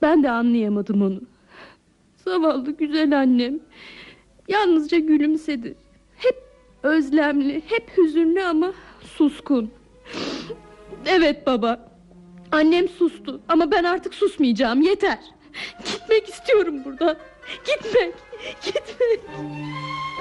Ben de anlayamadım onu. Zavallı güzel annem yalnızca gülümsedi. Hep özlemli, hep hüzünlü ama suskun. Evet baba, annem sustu ama ben artık susmayacağım, yeter. Gitmek istiyorum buradan. Gitmek.